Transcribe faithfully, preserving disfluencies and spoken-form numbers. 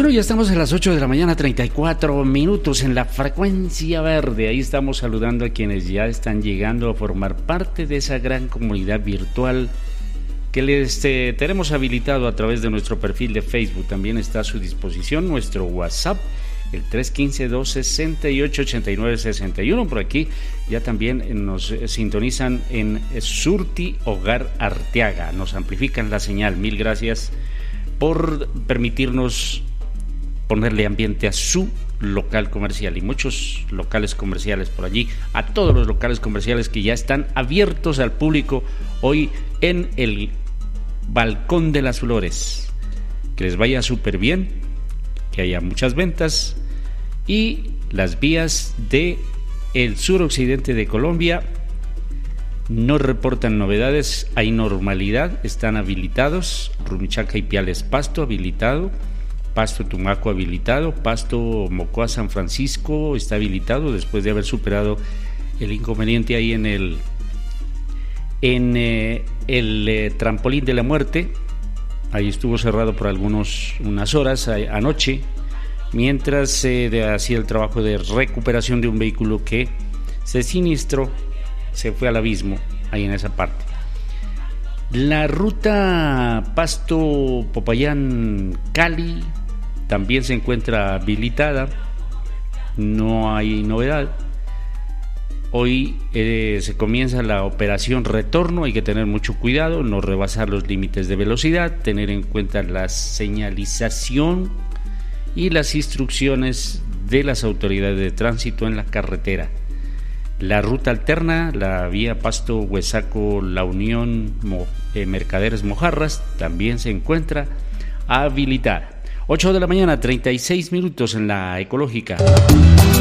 Bueno, ya estamos a las ocho de la mañana, treinta y cuatro minutos en la frecuencia verde. Ahí estamos saludando a quienes ya están llegando a formar parte de esa gran comunidad virtual que les eh, tenemos habilitado a través de nuestro perfil de Facebook. También está a su disposición nuestro WhatsApp, el tres uno cinco, dos seis ocho, ocho nueve seis uno. Por aquí ya también nos sintonizan en Surti Hogar Arteaga, nos amplifican la señal. Mil gracias por permitirnos ponerle ambiente a su local comercial, y muchos locales comerciales por allí, a todos los locales comerciales que ya están abiertos al público hoy en el Balcón de las Flores. Que les vaya súper bien, que haya muchas ventas, y las vías de el suroccidente de Colombia no reportan novedades, hay normalidad, están habilitados. Rumichaca y Piales Pasto habilitado, Pasto Tumaco habilitado, Pasto Mocoa San Francisco está habilitado después de haber superado el inconveniente ahí en el en eh, el eh, trampolín de la muerte. Ahí estuvo cerrado por algunos unas horas a, anoche, mientras se eh, hacía el trabajo de recuperación de un vehículo que se siniestró, se fue al abismo ahí en esa parte. La ruta Pasto Popayán Cali también se encuentra habilitada, no hay novedad. Hoy eh, se comienza la operación retorno, hay que tener mucho cuidado, no rebasar los límites de velocidad, tener en cuenta la señalización y las instrucciones de las autoridades de tránsito en la carretera. La ruta alterna, la vía Pasto Huesaco La Unión Mo, eh, Mercaderes Mojarras, también se encuentra habilitada. ocho de la mañana, treinta y seis minutos en la ecológica.